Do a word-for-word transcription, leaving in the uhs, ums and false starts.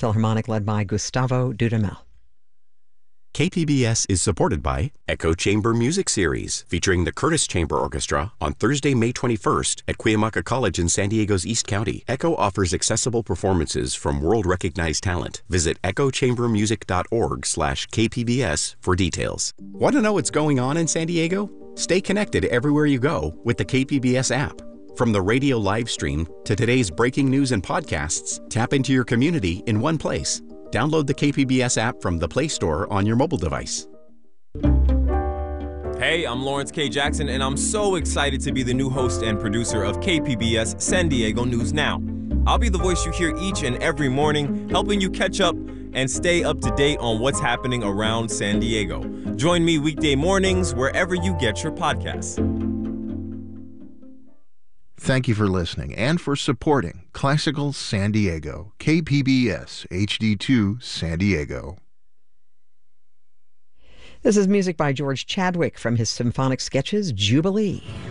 Philharmonic led by Gustavo Dudamel. K P B S is supported by Echo Chamber Music Series, featuring the Curtis Chamber Orchestra on Thursday, May twenty-first at Cuyamaca College in San Diego's East County. Echo offers accessible performances from world-recognized talent. Visit echo chamber music dot org slash K P B S for details. Want to know what's going on in San Diego? Stay connected everywhere you go with the K P B S app. From the radio live stream to today's breaking news and podcasts, tap into your community in one place. Download the K P B S app from the Play Store on your mobile device. Hey, I'm Lawrence K. Jackson, and I'm so excited to be the new host and producer of K P B S San Diego News Now. I'll be the voice you hear each and every morning, helping you catch up and stay up to date on what's happening around San Diego. Join me weekday mornings wherever you get your podcasts. Thank you for listening and for supporting Classical San Diego, K P B S H D two San Diego. This is music by George Chadwick from his symphonic sketches, Jubilee.